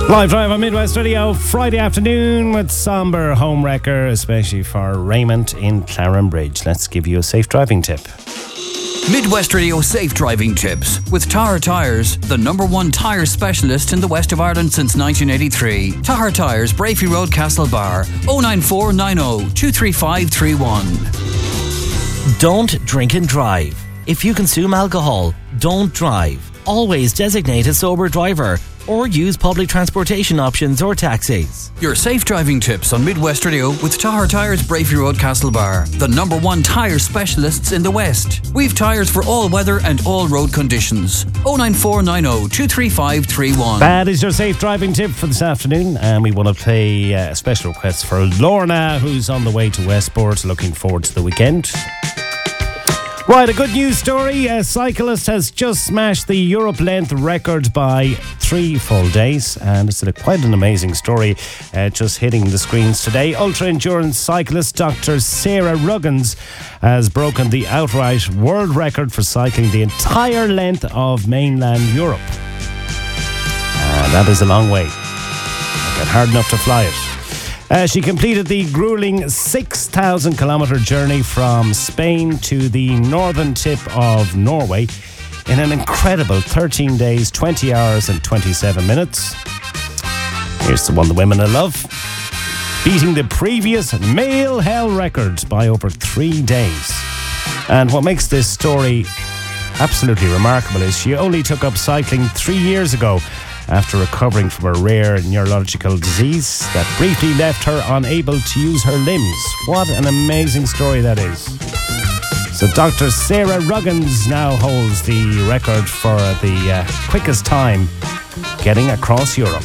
Live Drive on Midwest Radio, Friday afternoon with somber home wrecker, especially for Raymond in Clarenbridge. Let's give you a safe driving tip. Midwest Radio Safe Driving Tips with Tahar Tyres, the #1 tyre specialist in the west of Ireland since 1983. Tahar Tyres, Brafey Road, Castlebar, 09490 23531. Don't drink and drive. If you consume alcohol, don't drive. Always designate a sober driver or use public transportation options or taxis. Your safe driving tips on Midwest Radio with Tahar Tyres, Brafey Road, Castlebar, the #1 tyre specialists in the West. We've tyres for all weather and all road conditions. 09490 23531. That is your safe driving tip for this afternoon, and we want to play a special request for Lorna, who's on the way to Westport, looking forward to the weekend. Right, a good news story. A cyclist has just smashed the Europe length record by 3 full days, and it's quite an amazing story just hitting the screens today. Ultra-endurance cyclist Dr. Sarah Ruggins has broken the outright world record for cycling the entire length of mainland Europe. And that is a long way. It's hard enough to fly it. She completed the grueling 6,000 kilometre journey from Spain to the northern tip of Norway in an incredible 13 days, 20 hours and 27 minutes. Here's the one the women love, beating the previous male hell record by over 3 days. And what makes this story absolutely remarkable is she only took up cycling 3 years ago after recovering from a rare neurological disease that briefly left her unable to use her limbs. What an amazing story that is. So Dr. Sarah Ruggins now holds the record for the quickest time getting across Europe.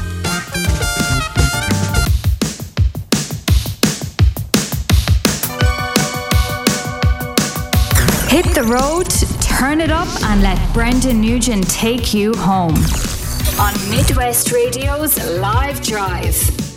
Hit the road, turn it up, and let Brendan Nugent take you home on Midwest Radio's Live Drive.